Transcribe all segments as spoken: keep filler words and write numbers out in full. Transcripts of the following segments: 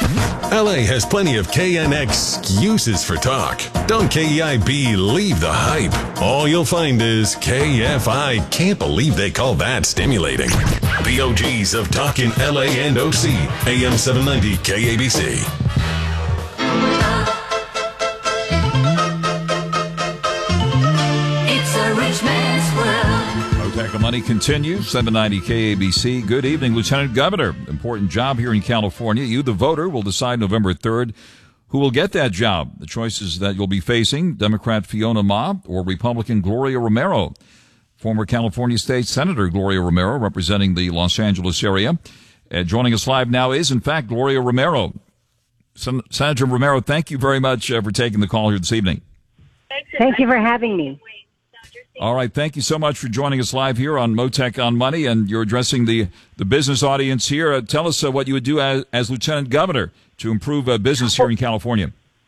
L A has plenty of K N X excuses for talk. Don't K E I believe the hype. All you'll find is K F I can't believe they call that stimulating. The O Gs of talking L A and O C. A M seven ninety K A B C. It's a rich man's world. Motac Money continues, seven ninety K A B C. Good evening, Lieutenant Governor. Important job here in California. You, the voter, will decide November third who will get that job. The choices that you'll be facing, Democrat Fiona Ma or Republican Gloria Romero. Former California State Senator Gloria Romero, representing the Los Angeles area. Uh, joining us live now is, in fact, Gloria Romero. Sen- Senator Romero, thank you very much uh, for taking the call here this evening. Thank you for having me. All right. Thank you so much for joining us live here on Motac on Money, and you're addressing the, the business audience here. Uh, tell us uh, what you would do as, as Lieutenant Governor to improve uh, business here in California.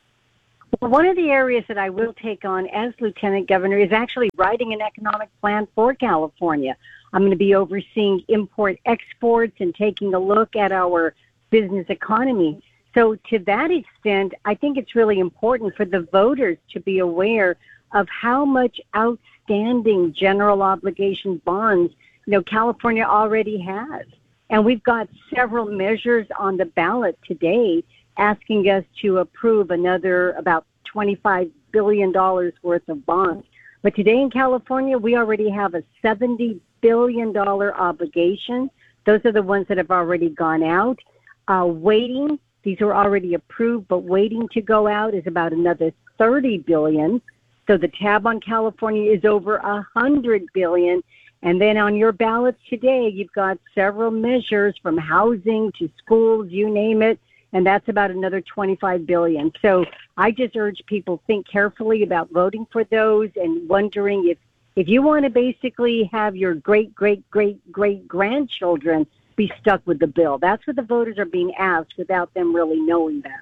Well, one of the areas that I will take on as Lieutenant Governor is actually writing an economic plan for California. I'm going to be overseeing import-exports and taking a look at our business economy. So to that extent, I think it's really important for the voters to be aware of how much outstanding general obligation bonds, you know, California already has. And we've got several measures on the ballot today asking us to approve another about twenty-five billion dollars worth of bonds. But today in California, we already have a seventy billion dollars obligation. Those are the ones that have already gone out. Uh, waiting, these are already approved, but waiting to go out is about another thirty billion dollars. So the tab on California is over one hundred billion dollars. And then on your ballots today, you've got several measures from housing to schools, you name it, and that's about another twenty-five billion dollars. So I just urge people think carefully about voting for those and wondering if, if you want to basically have your great, great, great, great grandchildren be stuck with the bill. That's what the voters are being asked without them really knowing that.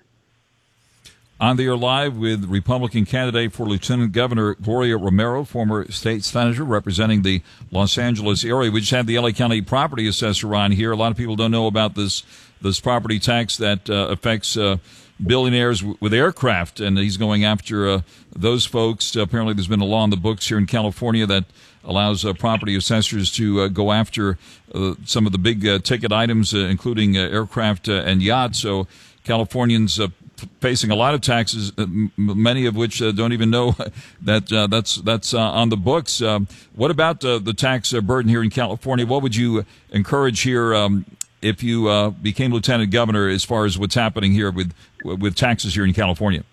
On the air live with Republican candidate for Lieutenant Governor Gloria Romero, former state senator representing the Los Angeles area. We just had the L A County property assessor on here. A lot of people don't know about this this property tax that uh, affects uh, billionaires w- with aircraft, and he's going after uh, those folks. Uh, apparently, there's been a law in the books here in California that allows uh, property assessors to uh, go after uh, some of the big uh, ticket items, uh, including uh, aircraft uh, and yachts. So Californians uh, facing a lot of taxes, uh, m- many of which uh, don't even know that uh, that's that's uh, on the books. Um, what about uh, the tax uh, burden here in California? What would you encourage here um, if you uh, became lieutenant governor, as far as what's happening here with with taxes here in California?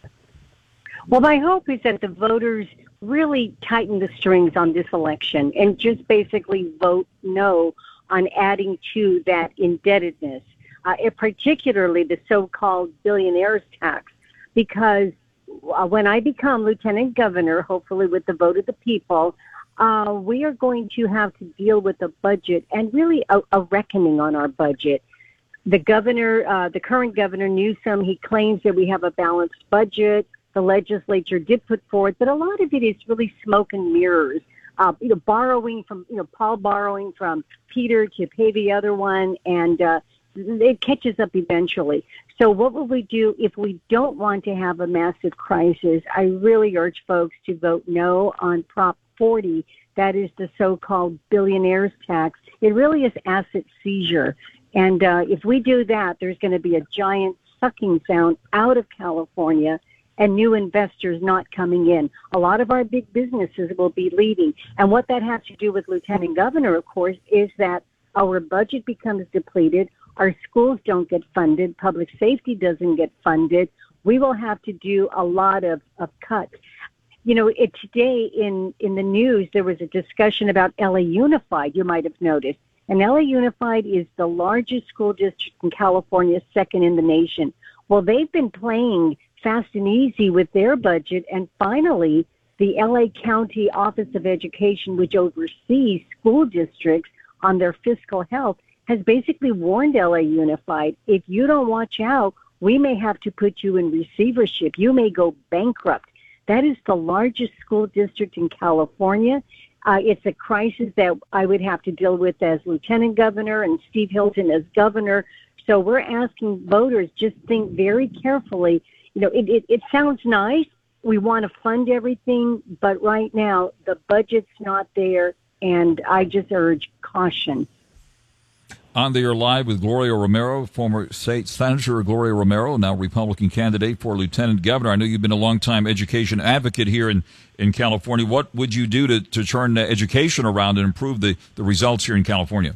Well, my hope is that the voters really tighten the strings on this election and just basically vote no on adding to that indebtedness. Uh, particularly the so-called billionaires tax, because uh, when I become lieutenant governor, hopefully with the vote of the people, uh, we are going to have to deal with a budget and really a, a reckoning on our budget. The governor, uh, the current governor Newsom, he claims that we have a balanced budget. The legislature did put forth, but a lot of it is really smoke and mirrors. Uh, you know, borrowing from, you know, Paul borrowing from Peter to pay the other one, and uh, it catches up eventually. So what will we do if we don't want to have a massive crisis? I really urge folks to vote no on Prop forty. That is the so-called billionaires tax. It really is asset seizure. And uh, if we do that, there's going to be a giant sucking sound out of California and new investors not coming in. A lot of our big businesses will be leaving. And what that has to do with Lieutenant Governor, of course, is that our budget becomes depleted. Our schools don't get funded. Public safety doesn't get funded. We will have to do a lot of, of cuts. You know, it, today in, in the news, there was a discussion about L A Unified, you might have noticed. And L A Unified is the largest school district in California, second in the nation. Well, they've been playing fast and easy with their budget, and finally, the L A County Office of Education, which oversees school districts on their fiscal health, has basically warned L A Unified, if you don't watch out, we may have to put you in receivership. You may go bankrupt. That is the largest school district in California. Uh, it's a crisis that I would have to deal with as lieutenant governor and Steve Hilton as governor. So we're asking voters, just think very carefully. You know, it, it, it sounds nice. We want to fund everything, but right now the budget's not there, and I just urge caution. On the air live with Gloria Romero, former state senator Gloria Romero, now Republican candidate for lieutenant governor. I know you've been a longtime education advocate here in, in California. What would you do to, to turn education around and improve the, the results here in California?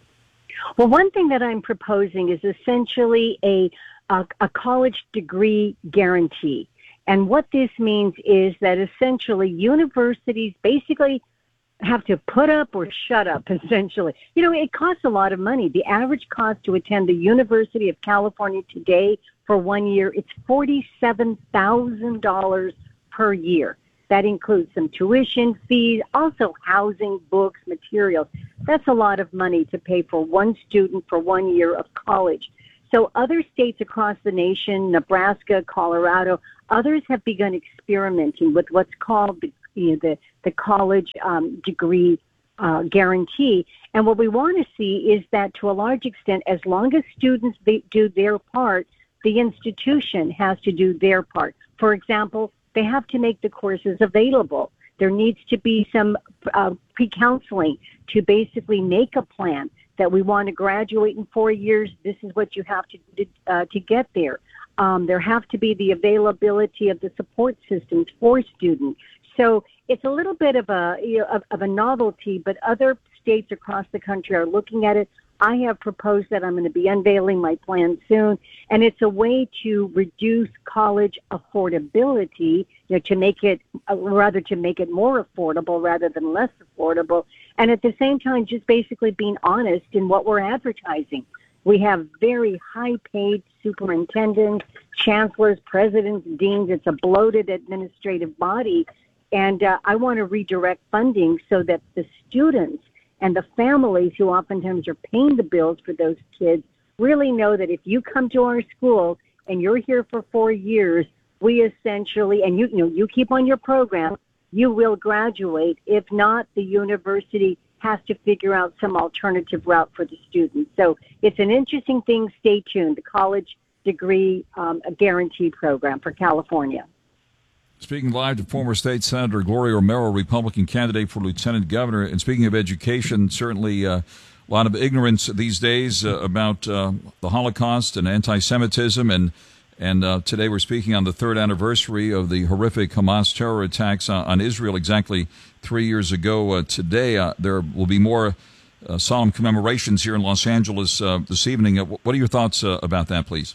Well, one thing that I'm proposing is essentially a, a, a college degree guarantee. And what this means is that essentially universities basically have to put up or shut up, essentially. You know, it costs a lot of money. The average cost to attend the University of California today for one year, it's forty-seven thousand dollars per year. That includes some tuition fees, also housing, books, materials. That's a lot of money to pay for one student for one year of college. So other states across the nation, Nebraska, Colorado, others have begun experimenting with what's called the You know, the, the college um, degree uh, guarantee. And what we want to see is that to a large extent, as long as students they do their part, the institution has to do their part. For example, they have to make the courses available. There needs to be some uh, pre-counseling to basically make a plan that we want to graduate in four years. This is what you have to do uh, to get there. Um, there have to be the availability of the support systems for students. So it's a little bit of a you know, of, of a novelty, but other states across the country are looking at it. I have proposed that I'm going to be unveiling my plan soon, and it's a way to reduce college affordability, you know, to make it uh, rather to make it more affordable rather than less affordable, and at the same time, just basically being honest in what we're advertising. We have very high-paid superintendents, chancellors, presidents, deans. It's a bloated administrative body. And uh, I want to redirect funding so that the students and the families who oftentimes are paying the bills for those kids really know that if you come to our school and you're here for four years, we essentially, and you, you know, you keep on your program, you will graduate. If not, the university has to figure out some alternative route for the students. So it's an interesting thing. Stay tuned. The college degree um, guarantee program for California. Speaking live to former state senator Gloria Romero, Republican candidate for lieutenant governor. And speaking of education, certainly uh, a lot of ignorance these days uh, about uh, the Holocaust and anti-Semitism. And and uh, today we're speaking on the third anniversary of the horrific Hamas terror attacks on, on Israel exactly three years ago uh, today. Uh, there will be more uh, solemn commemorations here in Los Angeles uh, this evening. Uh, what are your thoughts uh, about that, please?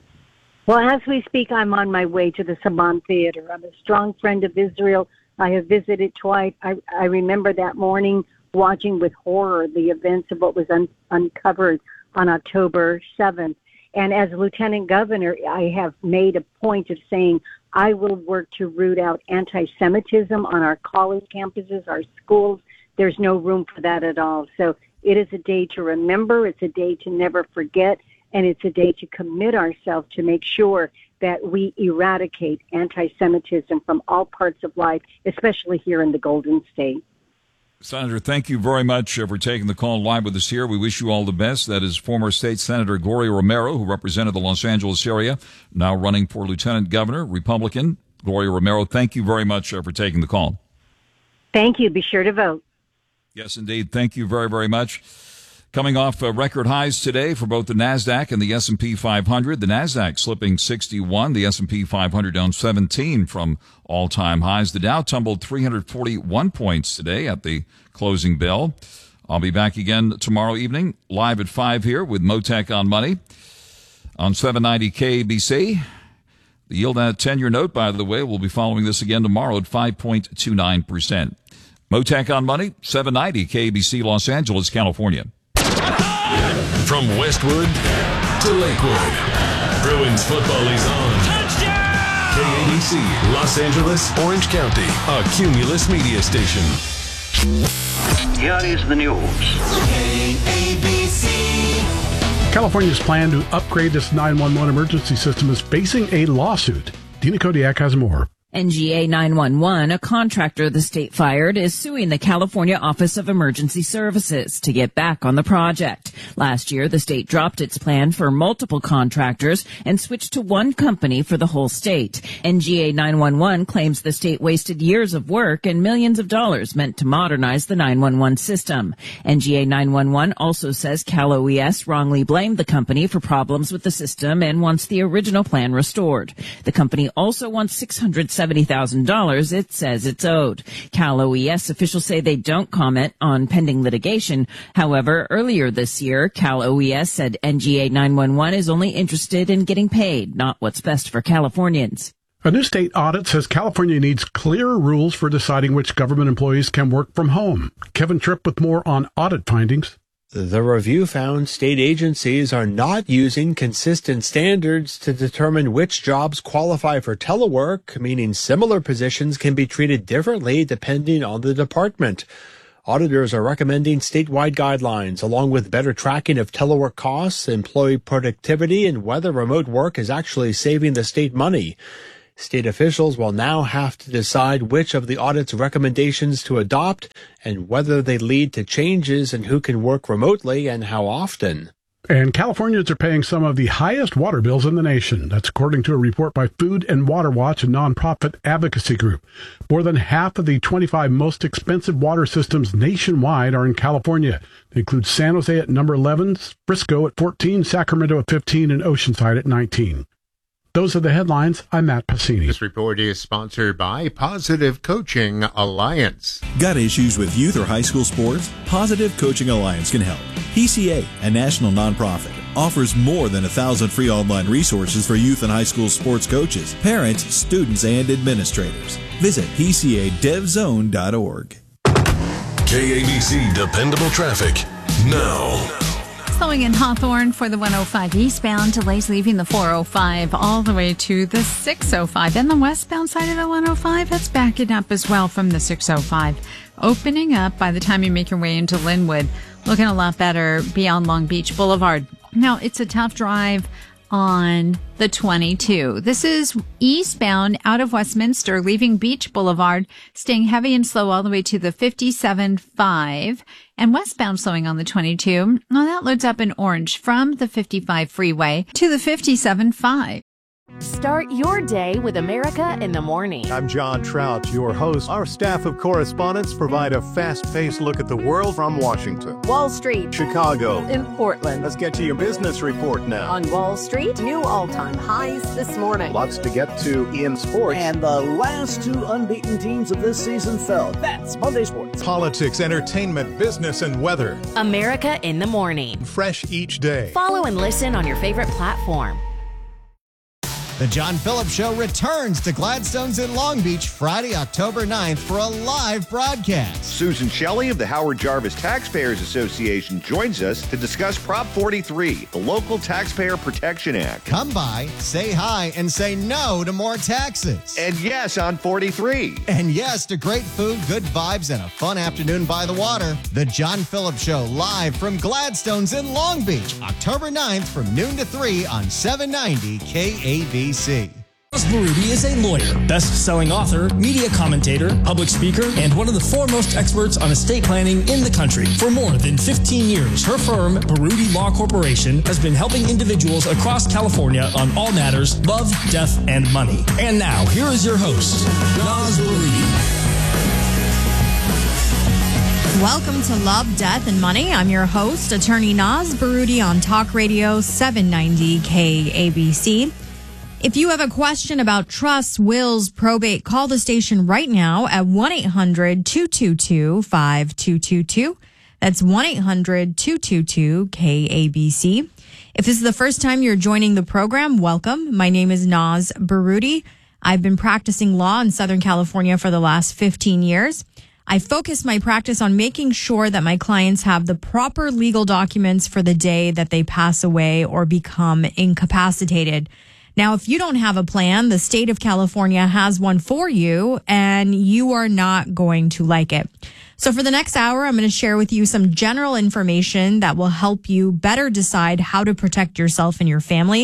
Well, as we speak, I'm on my way to the Saban Theater. I'm a strong friend of Israel. I have visited twice. I, I remember that morning watching with horror the events of what was un, uncovered on October seventh. And as lieutenant governor, I have made a point of saying I will work to root out anti-Semitism on our college campuses, our schools. There's no room for that at all. So it is a day to remember. It's a day to never forget. And it's a day to commit ourselves to make sure that we eradicate anti-Semitism from all parts of life, especially here in the Golden State. Senator, thank you very much for taking the call live with us here. We wish you all the best. That is former state senator Gloria Romero, who represented the Los Angeles area, now running for lieutenant governor, Republican. Gloria Romero, thank you very much for taking the call. Thank you. Be sure to vote. Yes, indeed. Thank you very, very much. Coming off uh, record highs today for both the NASDAQ and the S and P five hundred. The NASDAQ slipping sixty-one, the S and P five hundred down seventeen from all-time highs. The Dow tumbled three hundred forty-one points today at the closing bell. I'll be back again tomorrow evening, live at five here with Motec on Money on seven ninety K A B C. The yield on a ten-year note, by the way, will be following this again tomorrow at five point two nine percent. Motec on Money, seven ninety K A B C, Los Angeles, California. From Westwood to Lakewood, Bruins football is on. Touchdown! K A B C, Los Angeles, Orange County, a Cumulus media station. Here is the news. K A B C. California's plan to upgrade its nine one one emergency system is facing a lawsuit. Dina Kodiak has more. N G A nine one one, a contractor the state fired, is suing the California Office of Emergency Services to get back on the project. Last year, the state dropped its plan for multiple contractors and switched to one company for the whole state. N G A nine one one claims the state wasted years of work and millions of dollars meant to modernize the nine one one system. N G A nine one one also says Cal O E S wrongly blamed the company for problems with the system and wants the original plan restored. The company also wants six hundred seventy thousand dollars it says it's owed. Cal O E S officials say they don't comment on pending litigation. However, earlier this year, Cal O E S said N G A nine one one is only interested in getting paid, not what's best for Californians. A new state audit says California needs clearer rules for deciding which government employees can work from home. Kevin Tripp with more on audit findings. The review found state agencies are not using consistent standards to determine which jobs qualify for telework, meaning similar positions can be treated differently depending on the department. Auditors are recommending statewide guidelines, along with better tracking of telework costs, employee productivity, and whether remote work is actually saving the state money. State officials will now have to decide which of the audit's recommendations to adopt and whether they lead to changes in who can work remotely and how often. And Californians are paying some of the highest water bills in the nation. That's according to a report by Food and Water Watch, a nonprofit advocacy group. More than half of the twenty-five most expensive water systems nationwide are in California. They include San Jose at number eleven, Frisco at fourteen, Sacramento at fifteen, and Oceanside at nineteen. Those are the headlines. I'm Matt Passini. This report is sponsored by Positive Coaching Alliance. Got issues with youth or high school sports? Positive Coaching Alliance can help. P C A, a national nonprofit, offers more than a thousand free online resources for youth and high school sports coaches, parents, students, and administrators. Visit P C A dev zone dot org. K A B C Dependable Traffic now. Slowing in Hawthorne for the one oh five eastbound, delays leaving the four oh five all the way to the six oh five. And the westbound side of the one oh five, it's backing up as well from the six oh five. Opening up by the time you make your way into Linwood. Looking a lot better beyond Long Beach Boulevard. Now, it's a tough drive on the twenty-two. This is eastbound out of Westminster, leaving Beach Boulevard, staying heavy and slow all the way to the fifty-seven five, and westbound slowing on the twenty-two. Well, that loads up in orange from the fifty-five freeway to the fifty-seven five. Start your day with America in the Morning. I'm John Trout, your host. Our staff of correspondents provide a fast-paced look at the world from Washington, Wall Street, Chicago, and Portland. Let's get to your business report now. On Wall Street, new all-time highs this morning. Lots to get to in sports. And the last two unbeaten teams of this season fell. That's Monday Sports. Politics, entertainment, business, and weather. America in the Morning. Fresh each day. Follow and listen on your favorite platform. The John Phillips Show returns to Gladstone's in Long Beach Friday, October ninth for a live broadcast. Susan Shelley of the Howard Jarvis Taxpayers Association joins us to discuss Prop forty-three, the Local Taxpayer Protection Act. Come by, say hi, and say no to more taxes. And yes on forty-three. And yes to great food, good vibes, and a fun afternoon by the water. The John Phillips Show live from Gladstone's in Long Beach, October ninth from noon to three on seven ninety K A B C. Naz Baruti is a lawyer, best-selling author, media commentator, public speaker, and one of the foremost experts on estate planning in the country. For more than fifteen years, her firm, Baruti Law Corporation, has been helping individuals across California on all matters love, death, and money. And now, here is your host, Naz Baruti. Welcome to Love, Death, and Money. I'm your host, attorney Naz Baruti on Talk Radio seven ninety K A B C. If you have a question about trusts, wills, probate, call the station right now at one eight hundred two two two five two two two. That's one eight hundred two two two K A B C. If this is the first time you're joining the program, welcome. My name is Naz Baruti. I've been practicing law in Southern California for the last fifteen years. I focus my practice on making sure that my clients have the proper legal documents for the day that they pass away or become incapacitated. Now, if you don't have a plan, the state of California has one for you, and you are not going to like it. So for the next hour, I'm going to share with you some general information that will help you better decide how to protect yourself and your family,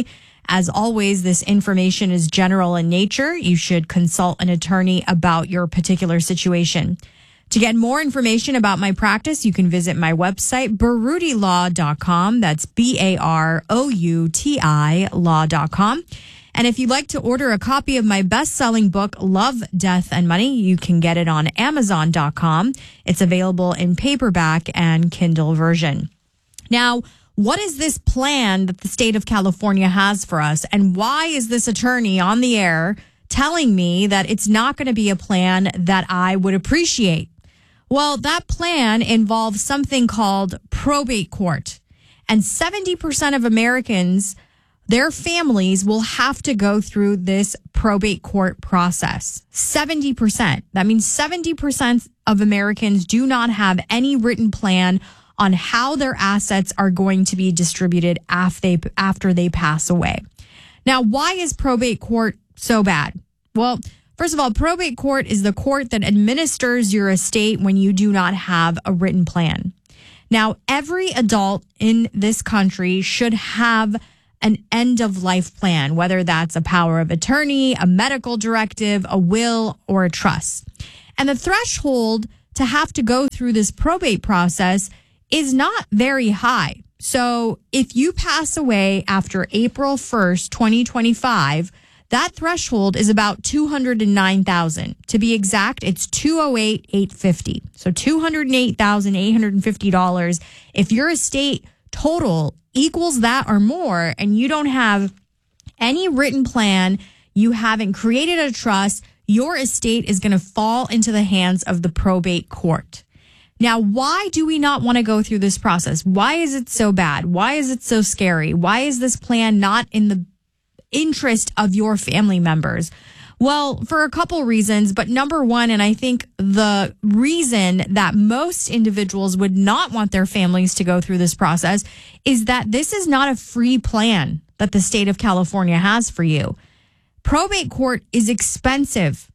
As always, this information is general in nature. You should consult an attorney about your particular situation. To get more information about my practice, you can visit my website, baruti law dot com. That's B A R O U T I law dot com. And if you'd like to order a copy of my best-selling book, Love, Death, and Money, you can get it on amazon dot com. It's available in paperback and Kindle version. Now, what is this plan that the state of California has for us? And why is this attorney on the air telling me that it's not going to be a plan that I would appreciate? Well, that plan involves something called probate court. And seventy percent of Americans, their families will have to go through this probate court process. seventy percent. That means seventy percent of Americans do not have any written plan on how their assets are going to be distributed after they, after they pass away. Now, why is probate court so bad? Well, first of all, probate court is the court that administers your estate when you do not have a written plan. Now, every adult in this country should have an end-of-life plan, whether that's a power of attorney, a medical directive, a will, or a trust. And the threshold to have to go through this probate process is not very high. So if you pass away after April first, twenty twenty-five, that threshold is about two hundred nine thousand dollars. To be exact, it's two hundred eight thousand eight hundred fifty dollars. So two hundred eight thousand eight hundred fifty dollars. If your estate total equals that or more, and you don't have any written plan, you haven't created a trust, your estate is going to fall into the hands of the probate court. Now, why do we not want to go through this process? Why is it so bad? Why is it so scary? Why is this plan not in the interest of your family members? Well, for a couple reasons, but number one, and I think the reason that most individuals would not want their families to go through this process is that this is not a free plan that the state of California has for you. Probate court is expensive.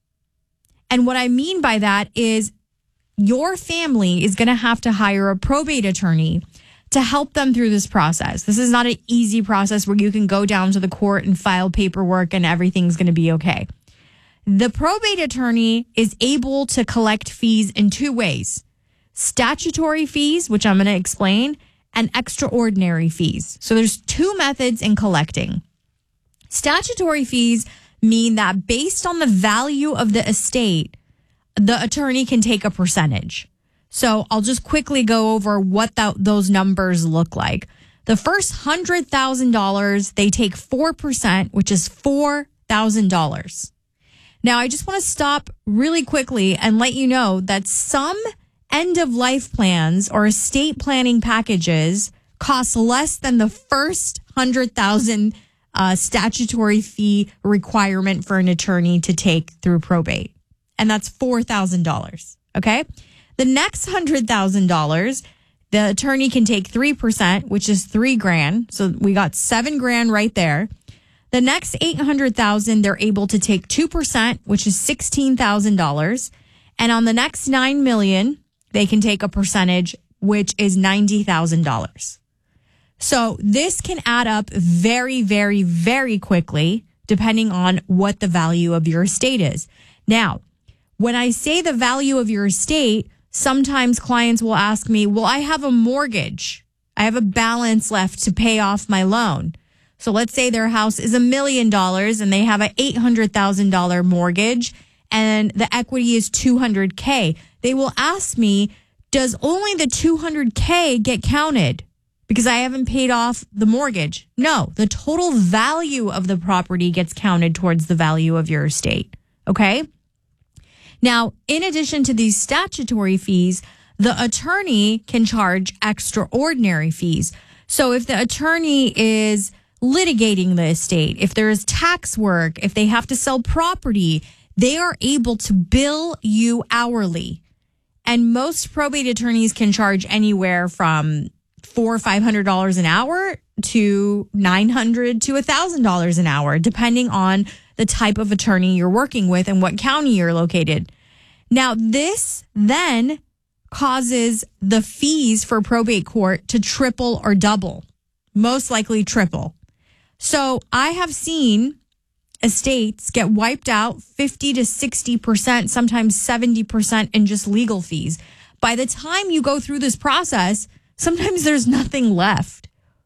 And what I mean by that is your family is going to have to hire a probate attorney to help them through this process. This is not an easy process where you can go down to the court and file paperwork and everything's going to be okay. The probate attorney is able to collect fees in two ways: statutory fees, which I'm going to explain, and extraordinary fees. So there's two methods in collecting. Statutory fees mean that based on the value of the estate, the attorney can take a percentage. So I'll just quickly go over what that, those numbers look like. The first one hundred thousand dollars, they take four percent, which is four thousand dollars. Now, I just want to stop really quickly and let you know that some end-of-life plans or estate planning packages cost less than the first one hundred thousand dollars uh, statutory fee requirement for an attorney to take through probate. And that's four thousand dollars, okay? The next one hundred thousand dollars, the attorney can take three percent, which is three grand. So we got seven grand right there. The next eight hundred thousand, they're able to take two percent, which is sixteen thousand dollars. And on the next nine million, they can take a percentage, which is ninety thousand dollars. So this can add up very, very, very quickly, depending on what the value of your estate is. Now, when I say the value of your estate, sometimes clients will ask me, well, I have a mortgage. I have a balance left to pay off my loan. So let's say their house is a million dollars and they have an eight hundred thousand dollars mortgage and the equity is two hundred K. They will ask me, does only the two hundred K get counted because I haven't paid off the mortgage? No, the total value of the property gets counted towards the value of your estate. Okay? Now, in addition to these statutory fees, the attorney can charge extraordinary fees. So if the attorney is litigating the estate, if there is tax work, if they have to sell property, they are able to bill you hourly. And most probate attorneys can charge anywhere from four or five hundred dollars an hour to nine hundred to a thousand dollars an hour, depending on the type of attorney you're working with and what county you're located. Now, this then causes the fees for probate court to triple or double, most likely triple. So I have seen estates get wiped out fifty to sixty percent, sometimes seventy percent in just legal fees. By the time you go through this process, sometimes there's nothing left.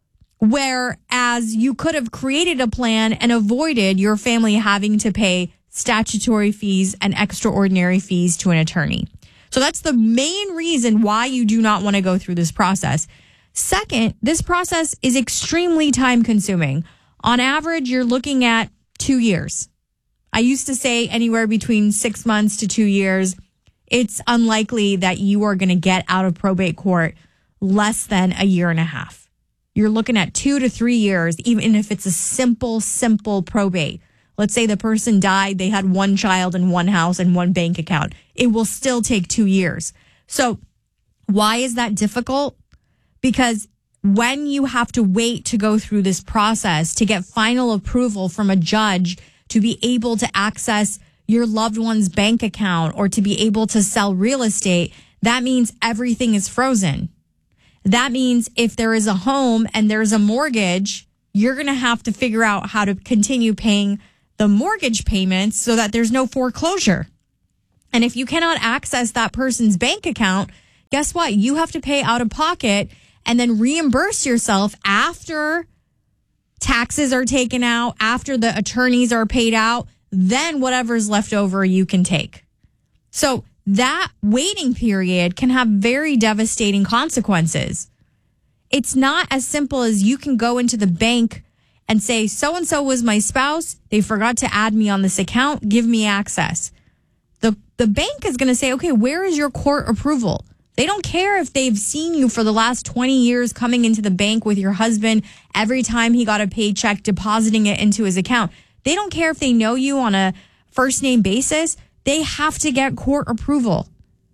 Whereas you could have created a plan and avoided your family having to pay statutory fees and extraordinary fees to an attorney. So that's the main reason why you do not want to go through this process. Second, this process is extremely time consuming. On average, you're looking at two years. I used to say anywhere between six months to two years. It's unlikely that you are going to get out of probate court less than a year and a half. You're looking at two to three years, even if it's a simple, simple probate. Let's say the person died, they had one child and one house and one bank account. It will still take two years. So why is that difficult? Because when you have to wait to go through this process to get final approval from a judge to be able to access your loved one's bank account or to be able to sell real estate, that means everything is frozen. That means if there is a home and there's a mortgage, you're going to have to figure out how to continue paying the mortgage payments so that there's no foreclosure. And if you cannot access that person's bank account, guess what? You have to pay out of pocket and then reimburse yourself after taxes are taken out, after the attorneys are paid out, then whatever's left over you can take. So that waiting period can have very devastating consequences. It's not as simple as you can go into the bank and say, so-and-so was my spouse. They forgot to add me on this account. Give me access. The, the bank is going to say, okay, where is your court approval? They don't care if they've seen you for the last twenty years coming into the bank with your husband every time he got a paycheck, depositing it into his account. They don't care if they know you on a first name basis. They have to get court approval.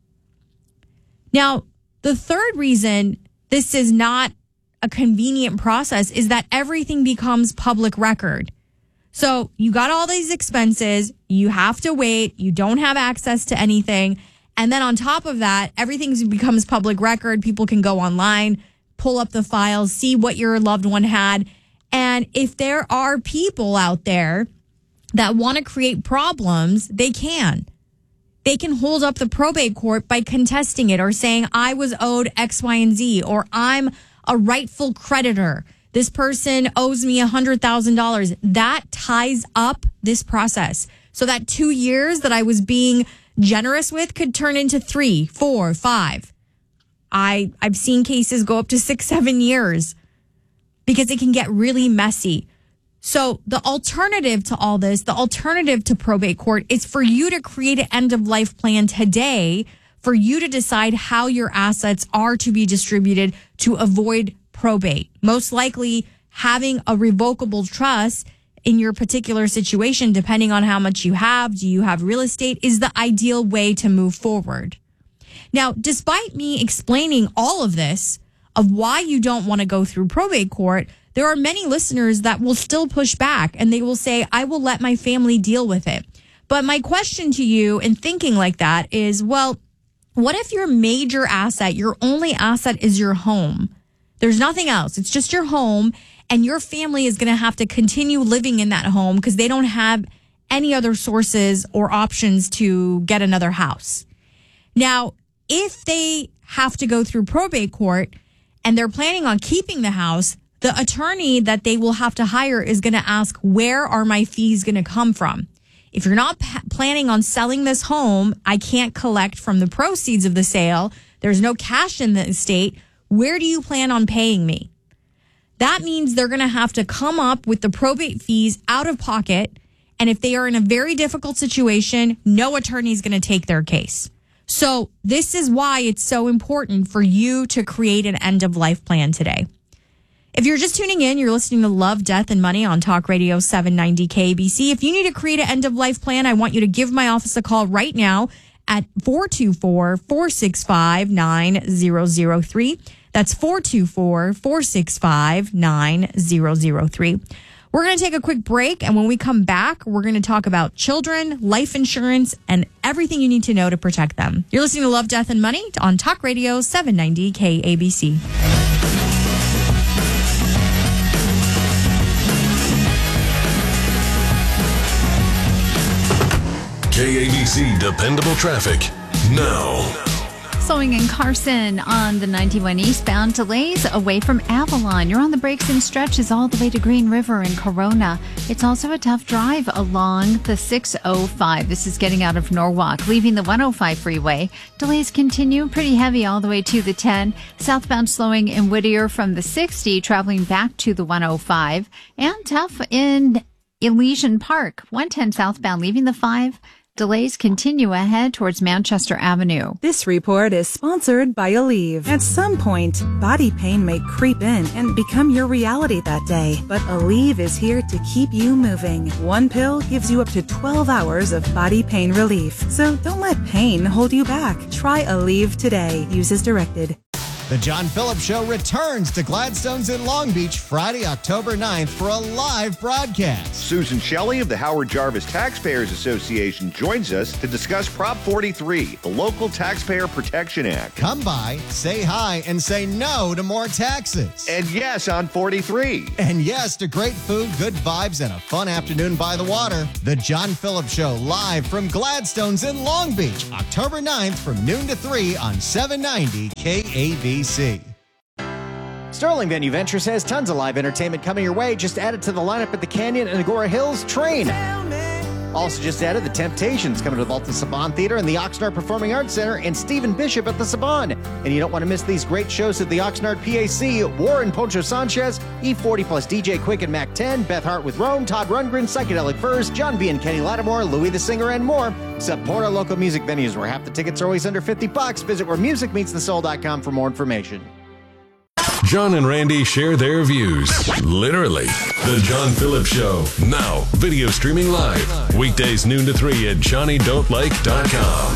Now, the third reason this is not a convenient process is that everything becomes public record. So you got all these expenses, you have to wait, you don't have access to anything. And then on top of that, everything becomes public record. People can go online, pull up the files, see what your loved one had. And if there are people out there that want to create problems, they can. They can hold up the probate court by contesting it or saying, I was owed X, Y, and Z, or I'm a rightful creditor. This person owes me one hundred thousand dollars. That ties up this process. So that two years that I was being generous with could turn into three, four, five. I, I've seen cases go up to six, seven years because it can get really messy. So the alternative to all this, the alternative to probate court is for you to create an end of life plan today, for you to decide how your assets are to be distributed to avoid probate. Most likely having a revocable trust in your particular situation, depending on how much you have, do you have real estate, is the ideal way to move forward. Now, despite me explaining all of this, of why you don't want to go through probate court, there are many listeners that will still push back and they will say, I will let my family deal with it. But my question to you in thinking like that is, well, what if your major asset, your only asset is your home? There's nothing else. It's just your home, and your family is going to have to continue living in that home because they don't have any other sources or options to get another house. Now, if they have to go through probate court and they're planning on keeping the house, the attorney that they will have to hire is going to ask, where are my fees going to come from? If you're not p- planning on selling this home, I can't collect from the proceeds of the sale. There's no cash in the estate. Where do you plan on paying me? That means they're going to have to come up with the probate fees out of pocket. And if they are in a very difficult situation, no attorney is going to take their case. So this is why it's so important for you to create an end of life plan today. If you're just tuning in, you're listening to Love, Death, and Money on Talk Radio seven ninety K A B C. If you need to create an end-of-life plan, I want you to give my office a call right now at four two four, four six five, nine zero zero three. That's four two four, four six five, nine zero zero three. We're going to take a quick break, and when we come back, we're going to talk about children, life insurance, and everything you need to know to protect them. You're listening to Love, Death, and Money on Talk Radio seven ninety K A B C. K A B C Dependable Traffic now. Slowing in Carson on the ninety-one eastbound. Delays away from Avalon. You're on the brakes and stretches all the way to Green River and Corona. It's also a tough drive along the six oh five. This is getting out of Norwalk, leaving the one oh five freeway. Delays continue pretty heavy all the way to the ten. Southbound slowing in Whittier from the sixty, traveling back to the one oh five. And tough in Elysian Park, one ten southbound, leaving the five. Delays continue ahead towards Manchester Avenue. This report is sponsored by Aleve. At some point, body pain may creep in and become your reality that day. But Aleve is here to keep you moving. One pill gives you up to twelve hours of body pain relief. So don't let pain hold you back. Try Aleve today. Use as directed. The John Phillips Show returns to Gladstone's in Long Beach Friday, October ninth for a live broadcast. Susan Shelley of the Howard Jarvis Taxpayers Association joins us to discuss Prop forty-three, the Local Taxpayer Protection Act. Come by, say hi, and say no to more taxes. And yes on forty-three. And yes to great food, good vibes, and a fun afternoon by the water. The John Phillips Show live from Gladstone's in Long Beach, October ninth from noon to three on seven ninety K A B C. Sterling Venue Ventures has tons of live entertainment coming your way. Just added to the lineup at the Canyon and Agora Hills Train. Also just added the Temptations coming to the Walton Saban Theater and the Oxnard Performing Arts Center, and Stephen Bishop at the Saban. And you don't want to miss these great shows at the Oxnard P A C. Warren Poncho Sanchez, E forty plus D J Quick and Mac ten, Beth Hart with Rome, Todd Rundgren, Psychedelic Furs, John B. and Kenny Lattimore, Louis the Singer, and more. Support our local music venues where half the tickets are always under fifty bucks. Visit where music meets the soul dot com for more information. John and Randy share their views. Literally. The John Phillips Show. Now, video streaming live. Weekdays noon to three at johnny don't like dot com.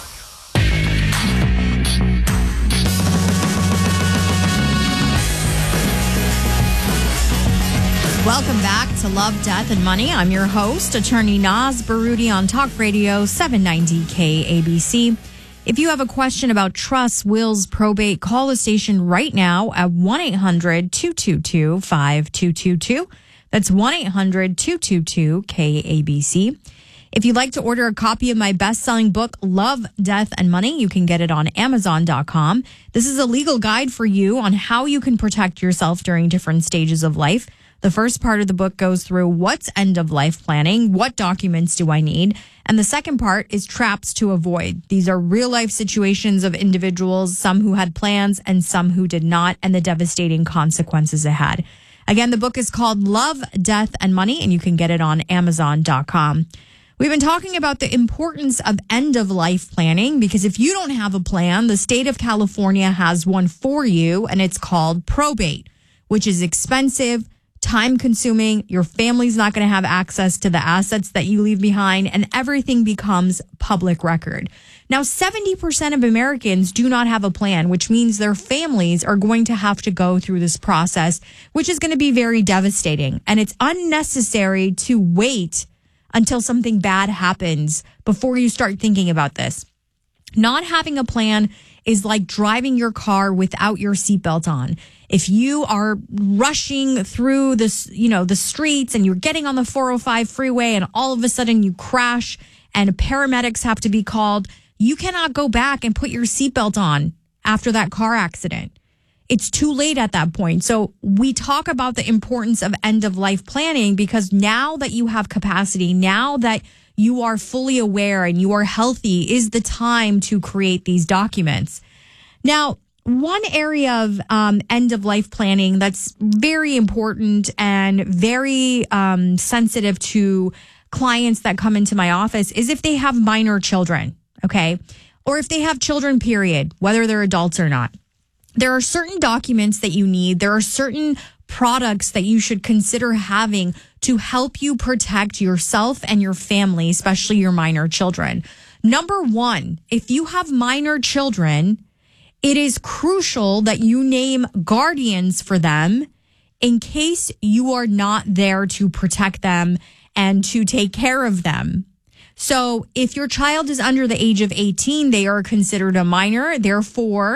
Welcome back to Love, Death, and Money. I'm your host, attorney Naz Baroudi on Talk Radio seven ninety K A B C. If you have a question about trusts, wills, probate, call the station right now at one eight hundred two two two five two two two. That's one eight hundred two two two K A B C. If you'd like to order a copy of my best-selling book, Love, Death, and Money, you can get it on amazon dot com. This is a legal guide for you on how you can protect yourself during different stages of life. The first part of the book goes through what's end-of-life planning, what documents do I need, and the second part is traps to avoid. These are real-life situations of individuals, some who had plans and some who did not, and the devastating consequences it had. Again, the book is called Love, Death, and Money, and you can get it on amazon dot com. We've been talking about the importance of end-of-life planning because if you don't have a plan, the state of California has one for you, and it's called probate, which is expensive, time-consuming. Your family's not going to have access to the assets that you leave behind, and everything becomes public record. Now, seventy percent of Americans do not have a plan, which means their families are going to have to go through this process, which is going to be very devastating. And it's unnecessary to wait until something bad happens before you start thinking about this. Not having a plan is like driving your car without your seatbelt on. If you are rushing through this, you know, the streets and you're getting on the four oh five freeway and all of a sudden you crash and paramedics have to be called, you cannot go back and put your seatbelt on after that car accident. It's too late at that point. So we talk about the importance of end of life planning because now that you have capacity, now that you are fully aware and you are healthy is the time to create these documents. Now, one area of um, end-of-life planning that's very important and very um, sensitive to clients that come into my office is if they have minor children, okay? Or if they have children, period, whether they're adults or not. There are certain documents that you need. There are certain products that you should consider having to help you protect yourself and your family, especially your minor children. Number one, if you have minor children, it is crucial that you name guardians for them in case you are not there to protect them and to take care of them. So if your child is under the age of eighteen, they are considered a minor. Therefore,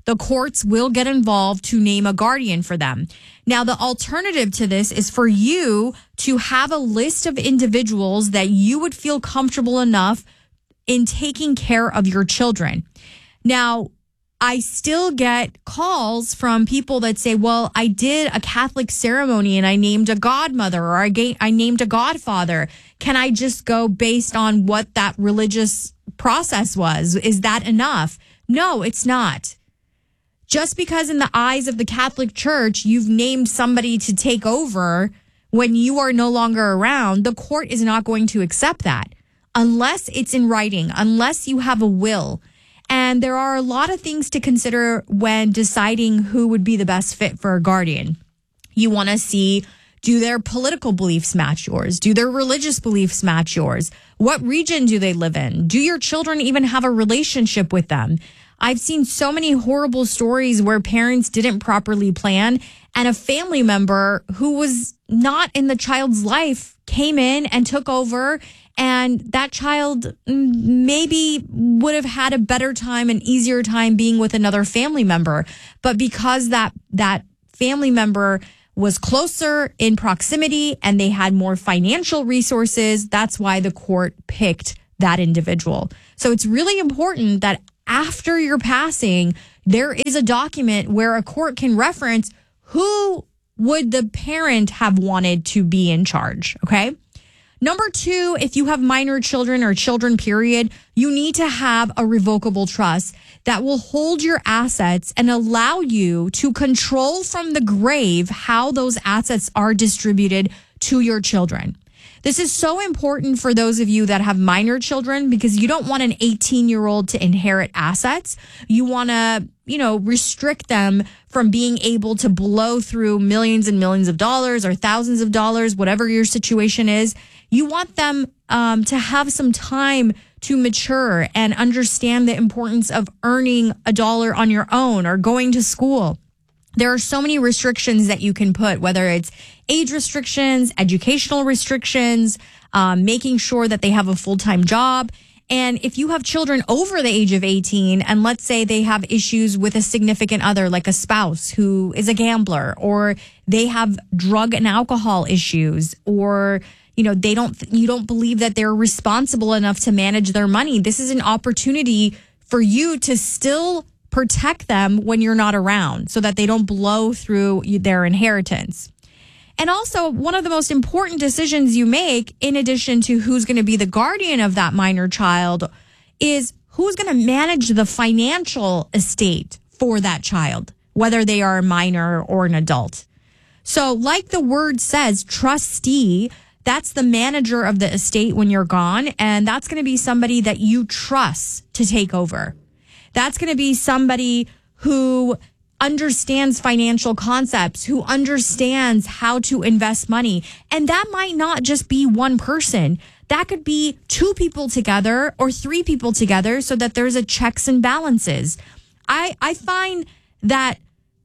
the courts will get involved to name a guardian for them. Now, the alternative to this is for you to have a list of individuals that you would feel comfortable enough in taking care of your children. Now, I still get calls from people that say, well, I did a Catholic ceremony and I named a godmother or I, ga- I named a godfather. Can I just go based on what that religious process was? Is that enough? No, it's not. Just because in the eyes of the Catholic Church, you've named somebody to take over when you are no longer around, the court is not going to accept that unless it's in writing, unless you have a will. And there are a lot of things to consider when deciding who would be the best fit for a guardian. You want to see, do their political beliefs match yours? Do their religious beliefs match yours? What region do they live in? Do your children even have a relationship with them? I've seen so many horrible stories where parents didn't properly plan and a family member who was not in the child's life came in and took over, and that child maybe would have had a better time, an easier time being with another family member. But because that that family member was closer in proximity and they had more financial resources, that's why the court picked that individual. So it's really important that after your passing, there is a document where a court can reference who would the parent have wanted to be in charge, okay? Number two, if you have minor children or children, period, you need to have a revocable trust that will hold your assets and allow you to control from the grave how those assets are distributed to your children. This is so important for those of you that have minor children because you don't want an eighteen-year-old to inherit assets. You want to, you know, restrict them from being able to blow through millions and millions of dollars or thousands of dollars, whatever your situation is. You want them um, to have some time to mature and understand the importance of earning a dollar on your own or going to school. There are so many restrictions that you can put, whether it's age restrictions, educational restrictions, um, making sure that they have a full-time job. And if you have children over the age of eighteen, and let's say they have issues with a significant other, like a spouse who is a gambler, or they have drug and alcohol issues, or you know, they don't, you don't believe that they're responsible enough to manage their money. This is an opportunity for you to still protect them when you're not around so that they don't blow through their inheritance. And also, one of the most important decisions you make, in addition to who's going to be the guardian of that minor child, is who's going to manage the financial estate for that child, whether they are a minor or an adult. So like the word says, trustee, that's the manager of the estate when you're gone, and that's going to be somebody that you trust to take over. That's going to be somebody who understands financial concepts, who understands how to invest money. And that might not just be one person. That could be two people together or three people together so that there's a checks and balances. I, I find that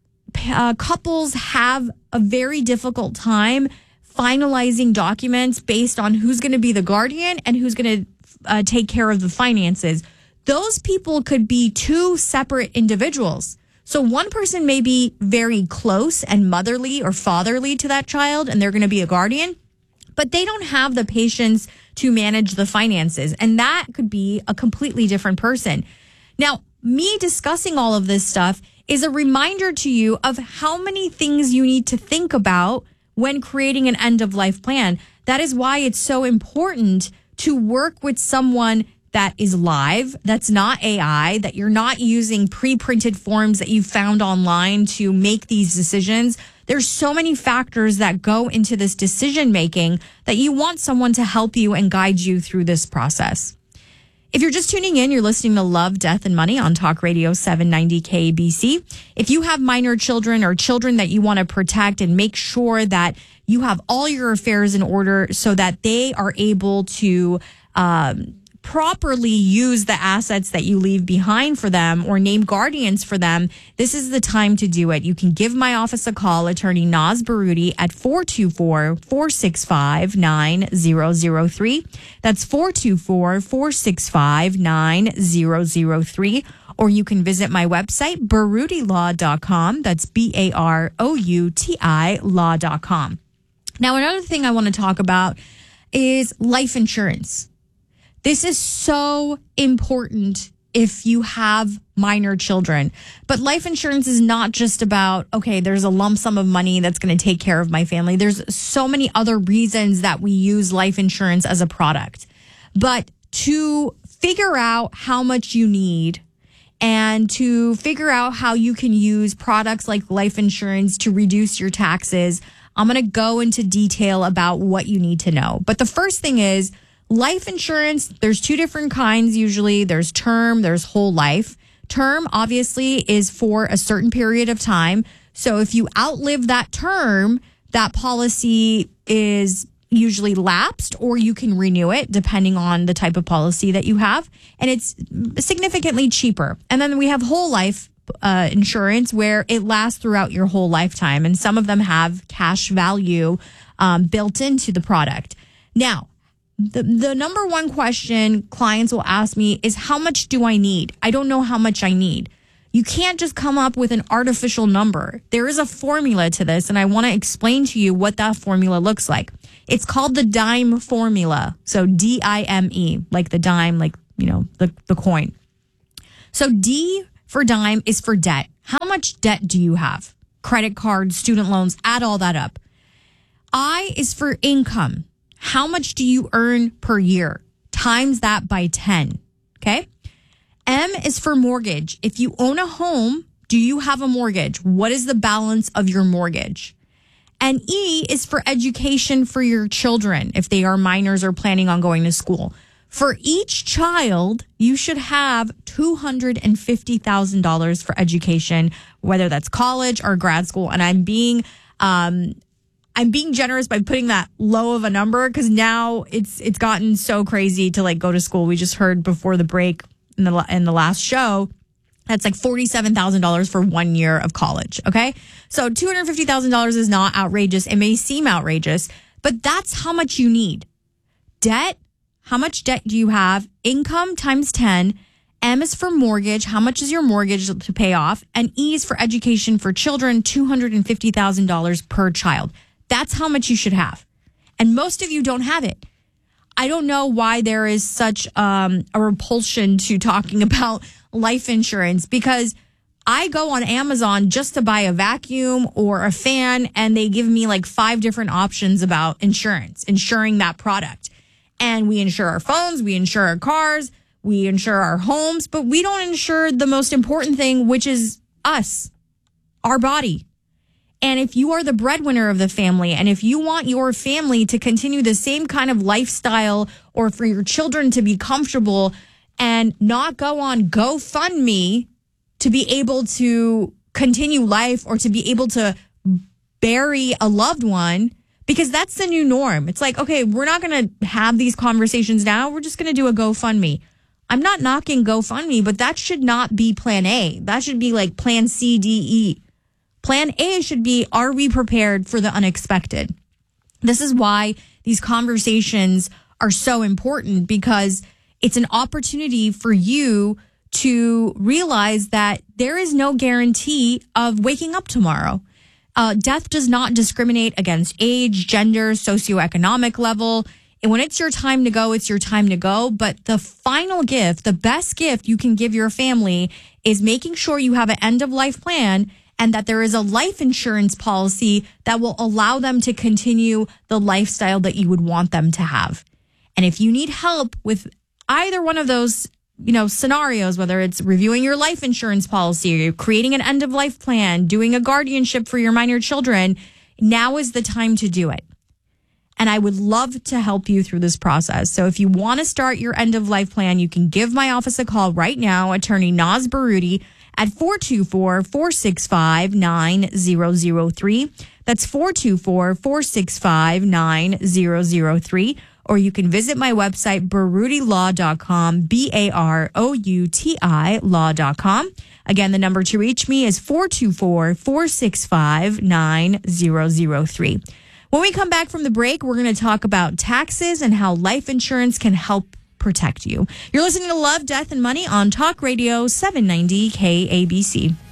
uh, couples have a very difficult time finalizing documents based on who's going to be the guardian and who's going to uh, take care of the finances. Those people could be two separate individuals. So one person may be very close and motherly or fatherly to that child, and they're going to be a guardian, but they don't have the patience to manage the finances. And that could be a completely different person. Now, me discussing all of this stuff is a reminder to you of how many things you need to think about when creating an end-of-life plan. That is why it's so important to work with someone that is live, that's not A I, that you're not using pre-printed forms that you found online to make these decisions. There's so many factors that go into this decision-making that you want someone to help you and guide you through this process. If you're just tuning in, you're listening to Love, Death, and Money on Talk Radio seven ninety K A B C. If you have minor children or children that you want to protect and make sure that you have all your affairs in order so that they are able to um, properly use the assets that you leave behind for them or name guardians for them, this is the time to do it. You can give my office a call, Attorney Naz Baroudi, at four two four, four six five, nine zero zero three. That's four two four, four six five, nine zero zero three. or you can visit my website, baruti law dot com. That's B A R O U T I law dot com. Now, another thing I want to talk about is life insurance. This is so important if you have minor children. But life insurance is not just about, okay, there's a lump sum of money that's going to take care of my family. There's so many other reasons that we use life insurance as a product. But to figure out how much you need and to figure out how you can use products like life insurance to reduce your taxes, I'm going to go into detail about what you need to know. But the first thing is, life insurance, there's two different kinds usually. There's term, there's whole life. Term, obviously, is for a certain period of time. So if you outlive that term, that policy is usually lapsed, or you can renew it depending on the type of policy that you have. And it's significantly cheaper. And then we have whole life uh, insurance, where it lasts throughout your whole lifetime. And some of them have cash value um, built into the product. Now, The the number one question clients will ask me is, how much do I need? I don't know how much I need. You can't just come up with an artificial number. There is a formula to this, and I want to explain to you what that formula looks like. It's called the DIME formula. So D I M E, like the dime, like, you know, the, the coin. So D for dime is for debt. How much debt do you have? Credit cards, student loans, add all that up. I is for income. How much do you earn per year? Times that by ten. Okay. M is for mortgage. If you own a home, do you have a mortgage? What is the balance of your mortgage? And E is for education for your children, if they are minors or planning on going to school. For each child, you should have two hundred fifty thousand dollars for education, whether that's college or grad school. And I'm being, um, I'm being generous by putting that low of a number, because now it's it's gotten so crazy to like go to school. We just heard before the break in the in the last show, that's like forty-seven thousand dollars for one year of college. Okay, so two hundred fifty thousand dollars is not outrageous. It may seem outrageous, but that's how much you need. Debt. How much debt do you have? Income times ten. M is for mortgage. How much is your mortgage to pay off? And E is for education for children. Two hundred fifty thousand dollars per child. That's how much you should have. And most of you don't have it. I don't know why there is such um, a repulsion to talking about life insurance, because I go on Amazon just to buy a vacuum or a fan, and they give me like five different options about insurance, insuring that product. And we insure our phones, we insure our cars, we insure our homes, but we don't insure the most important thing, which is us, our body. And if you are the breadwinner of the family, and if you want your family to continue the same kind of lifestyle, or for your children to be comfortable and not go on GoFundMe to be able to continue life, or to be able to bury a loved one, because that's the new norm. It's like, okay, we're not going to have these conversations now. We're just going to do a GoFundMe. I'm not knocking GoFundMe, but that should not be plan A. That should be like plan C, D, E. Plan A should be, are we prepared for the unexpected? This is why these conversations are so important, because it's an opportunity for you to realize that there is no guarantee of waking up tomorrow. Uh, death does not discriminate against age, gender, socioeconomic level. And when it's your time to go, it's your time to go. But the final gift, the best gift you can give your family, is making sure you have an end of life plan, and that there is a life insurance policy that will allow them to continue the lifestyle that you would want them to have. And if you need help with either one of those, you know, scenarios, whether it's reviewing your life insurance policy, or creating an end of life plan, doing a guardianship for your minor children, now is the time to do it. And I would love to help you through this process. So if you want to start your end of life plan, you can give my office a call right now, attorney Naz Baruti, at four two four, four six five, nine zero zero three. That's four two four, four six five, nine zero zero three. Or you can visit my website, baruti law dot com, B A R O U T I law dot com. Again, the number to reach me is four two four, four six five, nine zero zero three. When we come back from the break, we're going to talk about taxes and how life insurance can help protect you. You're listening to Love, Death, and Money on Talk Radio seven ninety K A B C.